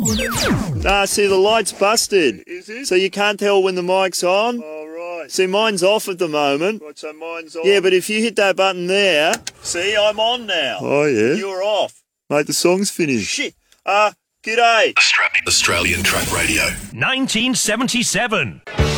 Nah, see, the light's busted. Is it? So you can't tell when the mic's on. Oh, right. See, mine's off at the moment. Right, so mine's on. Yeah, but if you hit that button there... See, I'm on now. Oh, yeah? You're off. Mate, the song's finished. Shit. G'day. Australian Track Radio. 1977.